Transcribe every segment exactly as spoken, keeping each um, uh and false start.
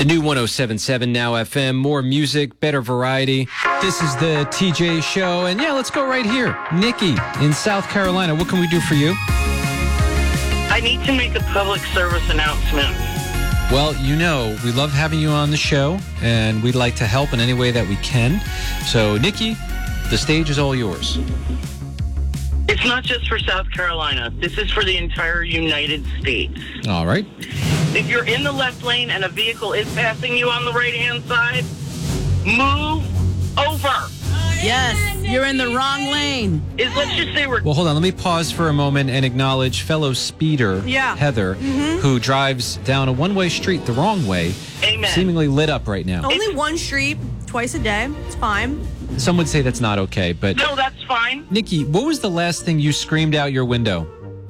The new one oh seven point seven Now F M, more music, better variety. This is the T J Show, and yeah, let's go right here. Nikki in South Carolina, what can we do for you? I need to make a public service announcement. Well, you know, we love having you on the show, and we'd like to help in any way that we can. So, Nikki, the stage is all yours. It's not just for South Carolina. This is for the entire United States. All right. If you're in the left lane and a vehicle is passing you on the right-hand side, move over. Yes, you're in the wrong lane. Is let's just say we're... Well, hold on. Let me pause for a moment and acknowledge fellow speeder, Yeah. Heather, Mm-hmm. who drives down a one-way street the wrong way, Amen. seemingly lit up right now. Only one street, twice a day. It's fine. Some would say that's not okay, but... No, that's fine. Nikki, what was the last thing you screamed out your window?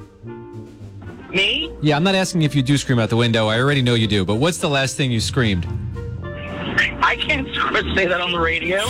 Me? Yeah, I'm not asking if you do scream out the window. I already know you do. But what's the last thing you screamed? I can't say that on the radio.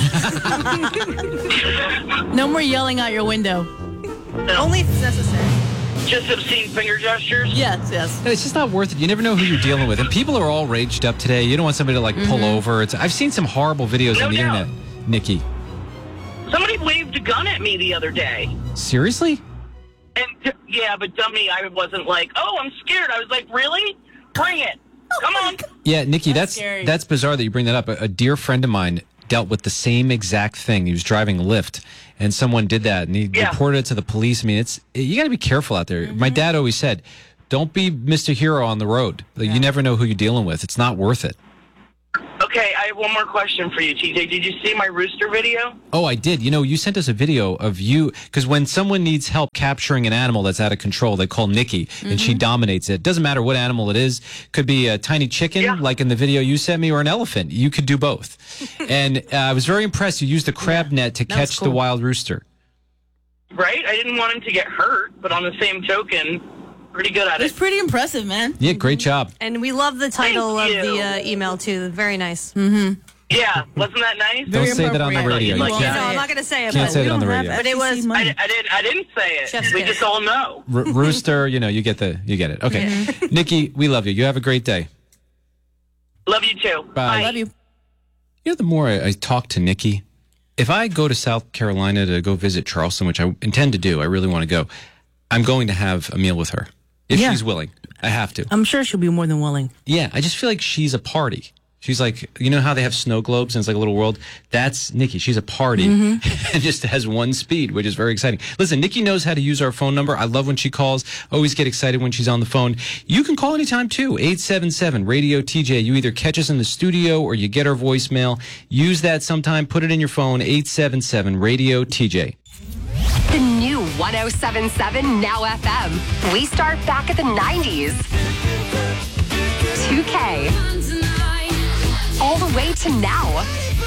No more yelling out your window. No. Only if it's necessary. Just obscene finger gestures? Yes, yes. No, it's just not worth it. You never know who you're dealing with. And people are all raged up today. You don't want somebody to, like, pull Mm-hmm. over. It's, I've seen some horrible videos No on the doubt. internet, Nikki. Somebody waved a gun at me the other day. Seriously? And, yeah, but dummy, I wasn't like, oh, I'm scared. I was like, really? Bring it. Come on. Yeah, Nikki, That's that's scary. that's bizarre that you bring that up. A, a dear friend of mine dealt with the same exact thing. He was driving Lyft, and someone did that, and he Yeah. reported it to the police. I mean, it's you got to be careful out there. My dad always said, "Don't be Mister Hero on the road. Like, You never know who you're dealing with. It's not worth it." Okay, I have one more question for you, T J. Did you see my rooster video? Oh, I did. You know, you sent us a video of you, because when someone needs help capturing an animal that's out of control, they call Nikki, and she dominates it. Doesn't matter what animal it is. Could be a tiny chicken, Yeah. like in the video you sent me, or an elephant. You could do both. And uh, I was very impressed. You used a crab net to that was catch cool. the wild rooster. Right? I didn't want him to get hurt, but on the same token, pretty good at It's it. pretty impressive, man. Yeah, great job. And we love the title Thank of the you. uh, email, too. Very nice. Yeah, wasn't that nice? Don't say that on the appropriate. radio. You You won't can't, No, I'm not going to say it. can't but say it on the don't radio. have But it was- F C C money. I, I didn't. I didn't say it. Chef's we kiss. just all know. R- rooster, you know, you get the, you get it. Okay, Nikki, we love you. You have a great day. Love you too. Bye. Love you. You know, the more I, I talk to Nikki, if I go to South Carolina to go visit Charleston, which I intend to do, I really want to go, I'm going to have a meal with her. If Yeah. she's willing. I have to. I'm sure she'll be more than willing. Yeah, I just feel like she's a party. She's like, you know how they have snow globes and it's like a little world? That's Nikki. She's a party and just has one speed, which is very exciting. Listen, Nikki knows how to use our phone number. I love when she calls. Always get excited when she's on the phone. You can call anytime too. eight seven seven radio T J. You either catch us in the studio or you get our voicemail. Use that sometime. Put it in your phone. eight seven seven radio T J. The new one oh seven point seven Now F M. We start back at the nineties. two K. All the way to now.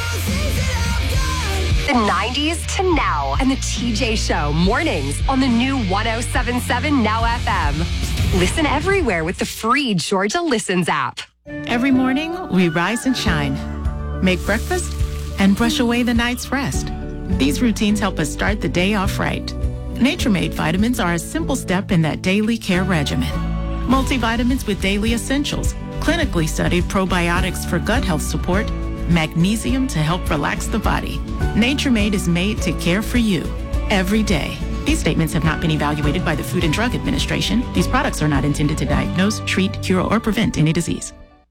The nineties to now. And the T J Show mornings on the new one oh seven point seven Now F M. Listen everywhere with the free Georgia Listens app. Every morning, we rise and shine, make breakfast, and brush away the night's rest. These routines help us start the day off right. Nature-Made vitamins are a simple step in that daily care regimen. Multivitamins with daily essentials, clinically studied probiotics for gut health support, magnesium to help relax the body. Nature-Made is made to care for you every day. These statements have not been evaluated by the Food and Drug Administration. These products are not intended to diagnose, treat, cure, or prevent any disease.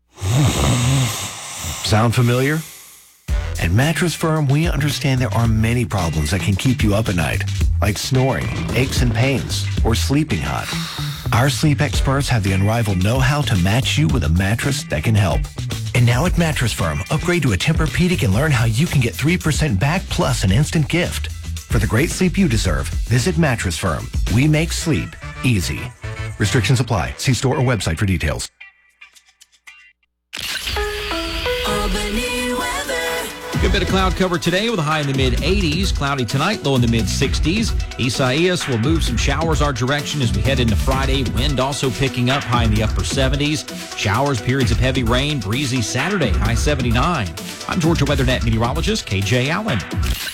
Sound familiar? At Mattress Firm, we understand there are many problems that can keep you up at night, like snoring, aches and pains, or sleeping hot. Our sleep experts have the unrivaled know-how to match you with a mattress that can help. And now at Mattress Firm, upgrade to a Tempur-Pedic and learn how you can get three percent back plus an instant gift. For the great sleep you deserve, visit Mattress Firm. We make sleep easy. Restrictions apply. See store or website for details. Good bit of cloud cover today with a high in the mid eighties. Cloudy tonight, low in the mid sixties. Isaias will move some showers our direction as we head into Friday. Wind also picking up, high in the upper seventies. Showers, periods of heavy rain, breezy Saturday, high seventy-nine. I'm Georgia WeatherNet meteorologist K J Allen.